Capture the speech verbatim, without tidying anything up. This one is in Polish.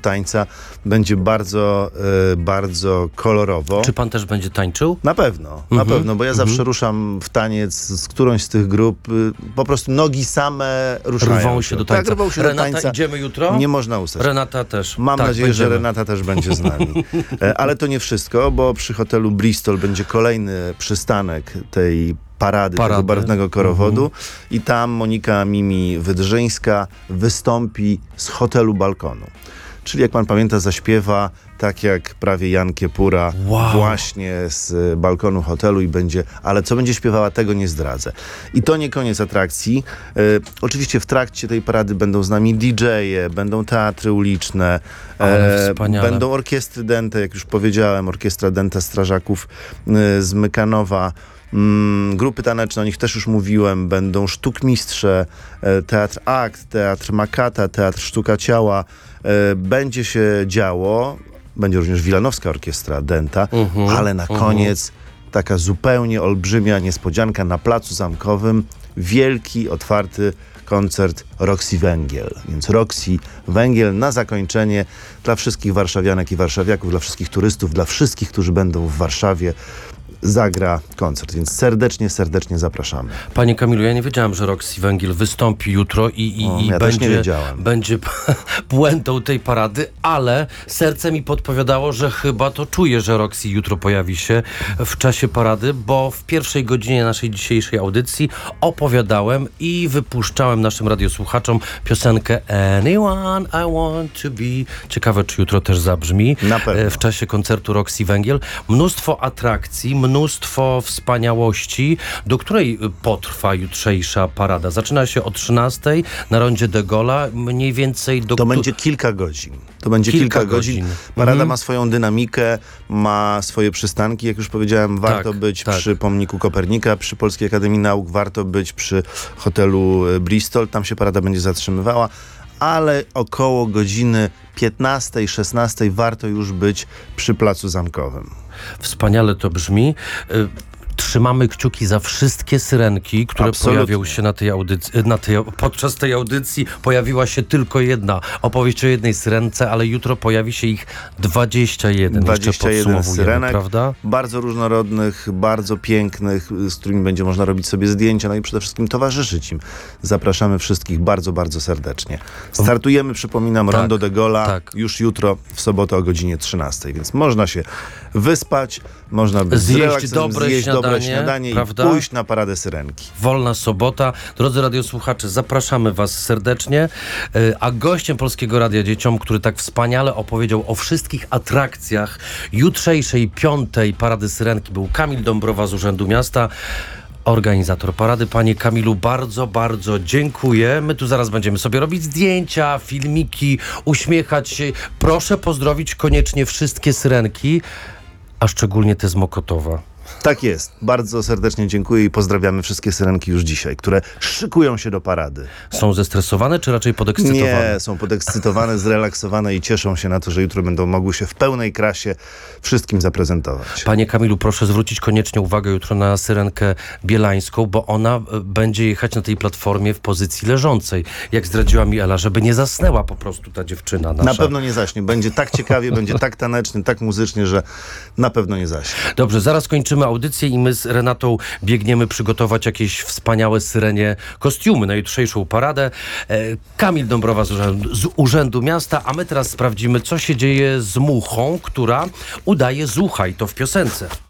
tańca. Będzie bardzo, y, bardzo kolorowo. Czy pan też będzie tańczył? Na pewno, Mhm. na pewno, bo ja zawsze ruszam w taniec z którąś z tych grup. y, Po prostu nogi same ruszają. Rwą się do tańca. Tak, rwą się Renata, do tańca. idziemy jutro? Nie można ustać. Renata też. Mam tak, nadzieję, będziemy. że Renata też będzie z nami. E, Ale to nie wszystko, bo przy hotelu Bristol będzie kolejny przystanek tej parady, Parady. tego barwnego korowodu Mhm. i tam Monika Mimi Wydrzyńska wystąpi z hotelu balkonu. Czyli jak pan pamięta, zaśpiewa tak jak prawie Jan Kiepura Wow. właśnie z balkonu hotelu i będzie, ale co będzie śpiewała, tego nie zdradzę. I to nie koniec atrakcji. E, oczywiście w trakcie tej parady będą z nami didżeje, będą teatry uliczne, Ale wspaniale. będą orkiestry Dente, jak już powiedziałem, orkiestra Dente Strażaków e, z Mykanowa. Mm, grupy taneczne, o nich też już mówiłem, będą sztukmistrze, e, teatr Akt, teatr Makata, teatr Sztuka Ciała. E, będzie się działo, będzie również Wilanowska Orkiestra Denta, Mhm, ale na mhm. koniec taka zupełnie olbrzymia niespodzianka na Placu Zamkowym. Wielki, otwarty koncert Roxy Węgiel. Więc Roxy Węgiel na zakończenie dla wszystkich warszawianek i warszawiaków, dla wszystkich turystów, dla wszystkich, którzy będą w Warszawie, zagra koncert, więc serdecznie, serdecznie zapraszamy. Panie Kamilu, ja nie wiedziałem, że Roxy Węgiel wystąpi jutro i, i, O, i ja też nie będzie, wiedziałem. będzie puentą tej parady, ale serce mi podpowiadało, że chyba to czuję, że Roxy jutro pojawi się w czasie parady, bo w pierwszej godzinie naszej dzisiejszej audycji opowiadałem i wypuszczałem naszym radiosłuchaczom piosenkę Anyone I Want To Be. Ciekawe, czy jutro też zabrzmi. Na pewno. E, w czasie koncertu Roxy Węgiel. Mnóstwo atrakcji, mnóstwo wspaniałości, do której potrwa jutrzejsza parada. Zaczyna się o trzynastej na rondzie de Gaulle'a, mniej więcej do... To będzie kilka godzin. To będzie kilka, Kilka godzin. godzin. Parada Mhm. ma swoją dynamikę, ma swoje przystanki. Jak już powiedziałem, warto Tak, być tak. przy pomniku Kopernika, przy Polskiej Akademii Nauk, warto być przy hotelu e, Bristol. Tam się parada będzie zatrzymywała, ale około godziny piętnastej, szesnastej warto już być przy Placu Zamkowym. Wspaniale to brzmi. Y, Trzymamy kciuki za wszystkie syrenki, które Absolutnie. pojawią się na tej audycji. Na tej, podczas tej audycji pojawiła się tylko jedna opowieść o jednej syrence, ale jutro pojawi się ich dwadzieścia jeden. dwadzieścia jeden Jeszcze podsumowujemy, syrenek, prawda? bardzo różnorodnych, bardzo pięknych, z którymi będzie można robić sobie zdjęcia, no i przede wszystkim towarzyszyć im. Zapraszamy wszystkich bardzo, bardzo serdecznie. Startujemy, przypominam, Tak, Rondo de Gaulle'a tak. już jutro w sobotę o godzinie trzynastej, więc można się wyspać, można być Zjeść zrelaksować, dobre zjeść dobre śniadanie, śniadanie prawda? i pójść na paradę syrenki. Wolna sobota. Drodzy radiosłuchacze, zapraszamy was serdecznie. E, A gościem Polskiego Radia Dzieciom, który tak wspaniale opowiedział o wszystkich atrakcjach jutrzejszej piątej Parady Syrenki, był Kamil Dąbrowa z Urzędu Miasta, organizator parady. Panie Kamilu, bardzo, bardzo dziękuję. My tu zaraz będziemy sobie robić zdjęcia, filmiki, uśmiechać się. Proszę pozdrowić koniecznie wszystkie syrenki, a szczególnie te z Mokotowa. Tak jest. Bardzo serdecznie dziękuję i pozdrawiamy wszystkie syrenki już dzisiaj, które szykują się do parady. Są zestresowane, czy raczej podekscytowane? Nie, są podekscytowane, zrelaksowane i cieszą się na to, że jutro będą mogły się w pełnej krasie wszystkim zaprezentować. Panie Kamilu, proszę zwrócić koniecznie uwagę jutro na syrenkę bielańską, bo ona e, będzie jechać na tej platformie w pozycji leżącej. Jak zdradziła mi Ela, żeby nie zasnęła po prostu ta dziewczyna nasza. Na pewno nie zaśnie. Będzie tak ciekawie, będzie tak tanecznie, tak muzycznie, że na pewno nie zaśnie. Dobrze, zaraz kończymy audycję i my z Renatą biegniemy przygotować jakieś wspaniałe syrenie kostiumy na jutrzejszą paradę. E, Kamil Dąbrowa z Urzędu, z Urzędu Miasta, a my teraz sprawdzimy, co się dzieje z muchą, która udaje zucha i to w piosence.